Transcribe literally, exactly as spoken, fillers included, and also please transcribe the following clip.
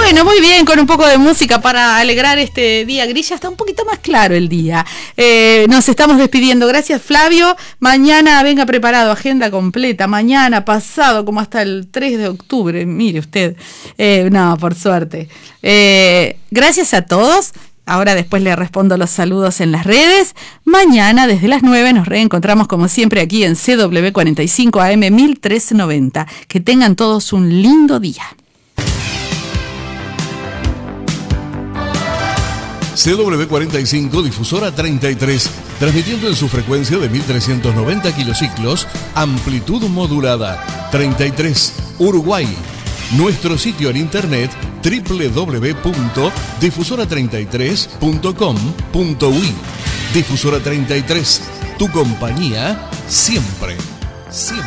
Bueno, muy bien, con un poco de música para alegrar este día gris, ya está un poquito más claro el día. Eh, nos estamos despidiendo. Gracias, Flavio. Mañana venga preparado, agenda completa. Mañana, pasado, como hasta el tres de octubre. Mire usted. Eh, no, por suerte. Eh, gracias a todos. Ahora después le respondo los saludos en las redes. Mañana desde las nueve nos reencontramos como siempre aquí en C W cuarenta y cinco A M mil trescientos noventa. Que tengan todos un lindo día. C W cuarenta y cinco, difusora treinta y tres, transmitiendo en su frecuencia de mil trescientos noventa kilociclos, amplitud modulada, treinta y tres, Uruguay. Nuestro sitio en internet doble u doble u doble u punto difusora treinta y tres punto com punto u i. Difusora treinta y tres, tu compañía siempre, siempre.